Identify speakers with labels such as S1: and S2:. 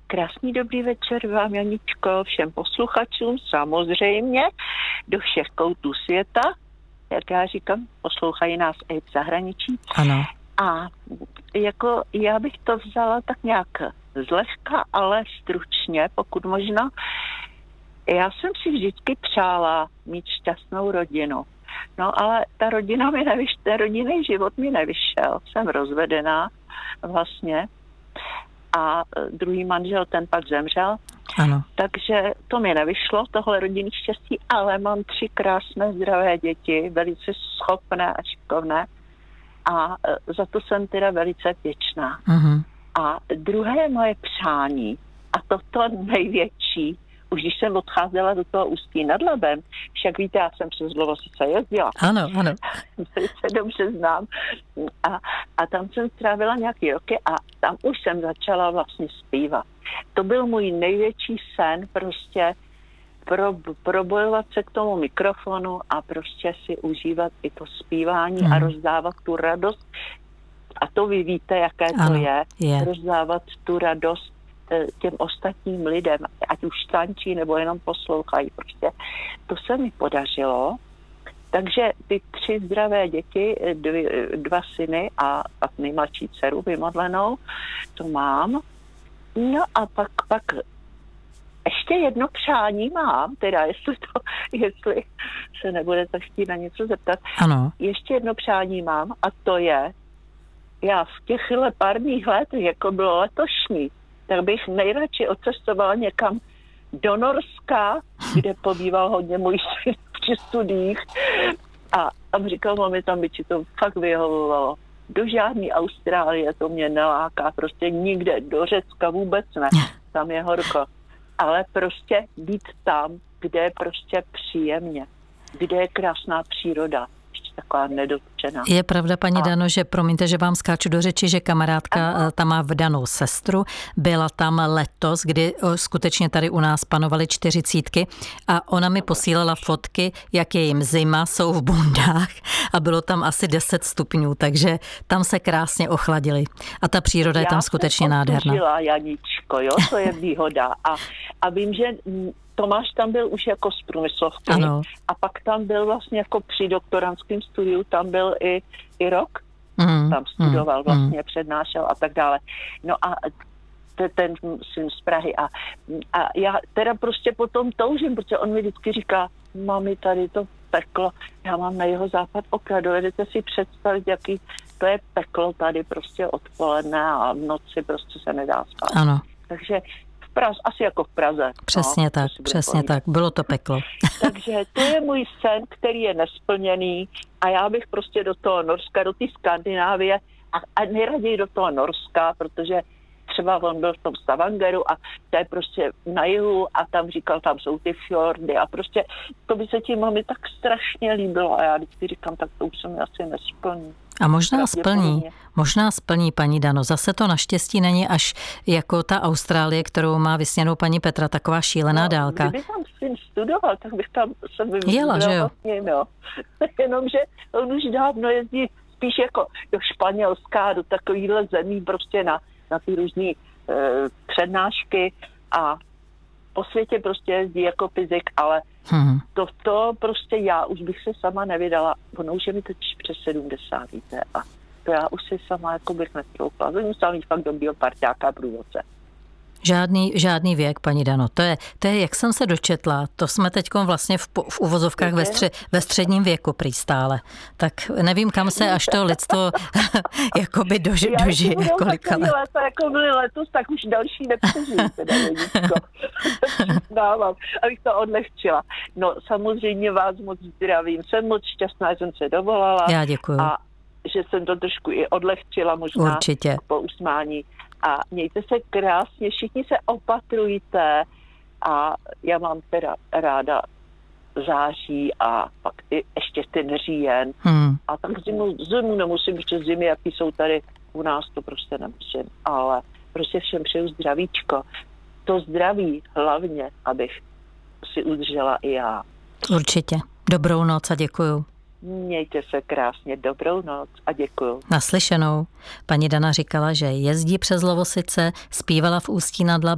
S1: Krásný dobrý večer vám, Janičko, všem posluchačům, samozřejmě, do všech koutů světa, jak já říkám, poslouchají nás i v zahraničí.
S2: Ano.
S1: A jako já bych to vzala tak nějak zlehka, ale stručně, pokud možno. Já jsem si vždycky přála mít šťastnou rodinu. No ale ta rodina ten rodinný život mi nevyšel. Jsem rozvedená vlastně. A druhý manžel, ten pak zemřel.
S2: Ano.
S1: Takže to mi nevyšlo, tohle rodinný štěstí, ale mám 3 krásné, zdravé děti, velice schopné a šikovné. A za to jsem teda velice vděčná.
S2: Uh-huh.
S1: A druhé moje přání, a toto největší, už když jsem odcházela do toho Ústí nad Labem, však víte, já jsem přes Lovosice jezdila.
S2: Ano, ano.
S1: Velice dobře znám. A tam jsem strávila nějaký roky a tam už jsem začala vlastně zpívat. To byl můj největší sen, prostě probojovat se k tomu mikrofonu a prostě si užívat i to zpívání a rozdávat tu radost. A to vy víte, jaké to je. Rozdávat tu radost těm ostatním lidem, ať už tančí nebo jenom poslouchají. Prostě to se mi podařilo. Takže ty 3 zdravé děti, 2 syny a pak nejmladší dceru vymodlenou, to mám. No a pak ještě jedno přání mám, teda jestli se nebudete chtít na něco zeptat.
S2: Ano.
S1: Ještě jedno přání mám a to je, já v těch párních letech, jako bylo letošní, tak bych nejradši odcestovala někam do Norska, kde pobýval hodně můj syn při studiích. A tam říkal, mami, tam by ti to fakt vyhovovalo. Do žádný Austrálie to mě neláká, prostě nikde, do Řecka vůbec ne, tam je horko. Ale prostě být tam, kde je prostě příjemně, kde je krásná příroda. Taková nedotčená.
S2: Je pravda, paní Dano, že promiňte, že vám skáču do řeči, že kamarádka tam má vdanou sestru, byla tam letos, kdy skutečně tady u nás panovaly 40 a ona mi posílala fotky, jak je jim zima, jsou v bundách a bylo tam asi 10 stupňů, takže tam se krásně ochladili. A ta příroda je tam skutečně nádherná.
S1: Já jsem Janičko, jo, to je výhoda. A vím, že Tomáš tam byl už jako z průmyslovky.
S2: Ano.
S1: A pak tam byl vlastně jako při doktorandském studiu, tam byl i rok. Tam studoval, vlastně přednášel a tak dále. No a ten syn z Prahy. A já teda prostě potom toužím, protože on mi vždycky říká, mami, tady to peklo, já mám na jeho západ oka, dovedete si představit, jaký to je peklo tady prostě odpoledne a v noci prostě se nedá spát.
S2: Ano.
S1: Takže asi jako v Praze.
S2: Přesně tak, bylo to peklo.
S1: Takže to je můj sen, který je nesplněný a já bych prostě do toho Norska, do té Skandinávie a nejraději do toho Norska, protože třeba on byl v tom Stavangeru a to je prostě na jihu a tam říkal, tam jsou ty fjordy a prostě to by se ti mami tak strašně líbilo a já vždycky říkám, tak to už se mi asi nesplní.
S2: A možná splní, paní Dano. Zase to naštěstí není až jako ta Austrálie, kterou má vysněnou paní Petra, taková šílená dálka.
S1: Kdyby tam syn studoval, tak bych tam se
S2: jela, že jo?
S1: No. Jenomže on už dávno jezdí spíš jako do Španělska, do takovýhle zemí prostě na ty různý přednášky a po světě prostě jezdí jako fyzik, ale to prostě já už bych se sama nevydala. Ono už je mi teď přes 70, víte, a to já už si sama jako bych nestroupla. Musela mít fakt dobrýho parťáka průvodce.
S2: Žádný věk, paní Dano. To je, jak jsem se dočetla, to jsme teďkom vlastně v uvozovkách ve středním věku prý stále. Tak nevím, kam se až to lidstvo jakoby dožije.
S1: Kolika let. Léta, jako byly letos, tak už další nepřežijí. Dávám, abych to odlehčila. No samozřejmě vás moc zdravím. Jsem moc šťastná, že jsem se dovolala.
S2: Já děkuju.
S1: A že jsem to trošku i odlehčila možná.
S2: Určitě.
S1: Po usmání. A mějte se krásně, všichni se opatrujte a já mám teda ráda září a pak i ještě ten říjen. A tak zimu nemusím, protože zimy, jaký jsou tady u nás, to prostě nemusím. Ale prostě všem přeju zdravíčko. To zdraví hlavně, abych si udržela i já.
S2: Určitě. Dobrou noc a děkuju.
S1: Mějte se krásně, dobrou noc a děkuju.
S2: Naslyšenou. Paní Dana říkala, že jezdí přes Lovosice, zpívala v Ústí nad Labem.